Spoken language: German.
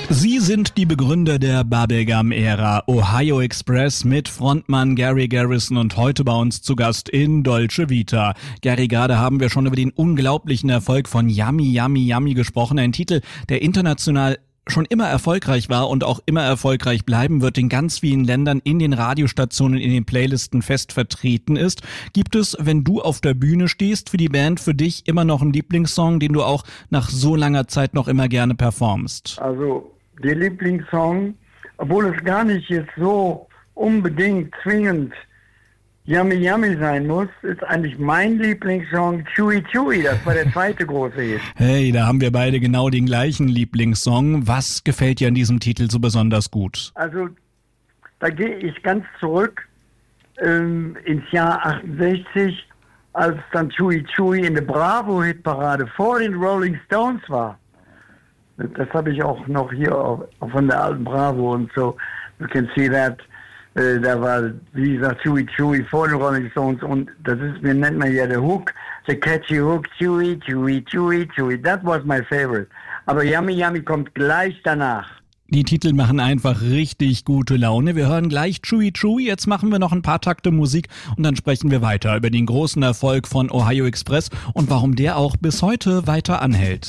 Sie sind die Begründer der Bubblegum-Ära, Ohio Express mit Frontmann Gary Garrison und heute bei uns zu Gast in Dolce Vita. Gary, gerade haben wir schon über den unglaublichen Erfolg von Yummy Yummy Yummy gesprochen, ein Titel, der international schon immer erfolgreich war und auch immer erfolgreich bleiben wird, in ganz vielen Ländern, in den Radiostationen, in den Playlisten fest vertreten ist. Gibt es, wenn du auf der Bühne stehst, für die Band, für dich immer noch einen Lieblingssong, den du auch nach so langer Zeit noch immer gerne performst? Also der Lieblingssong, obwohl es gar nicht jetzt so unbedingt zwingend Yummy Yummy sein muss, ist eigentlich mein Lieblingssong Chewy Chewy. Das war der zweite große Hit. Hey, da haben wir beide genau den gleichen Lieblingssong. Was gefällt dir an diesem Titel so besonders gut? Also da gehe ich ganz zurück ins Jahr 68, als dann Chewy Chewy in der Bravo-Hitparade vor den Rolling Stones war. Das habe ich auch noch hier von der alten Bravo und so. You can see that. Da war, wie gesagt, Chewy Chewy vor den Rolling Stones und das ist, wie nennt man ja der Hook, the catchy Hook, Chewy Chewy Chewy Chewy. That was my favorite. Aber Yummy Yummy kommt gleich danach. Die Titel machen einfach richtig gute Laune. Wir hören gleich Chewy Chewy. Jetzt machen wir noch ein paar Takte Musik und dann sprechen wir weiter über den großen Erfolg von Ohio Express und warum der auch bis heute weiter anhält.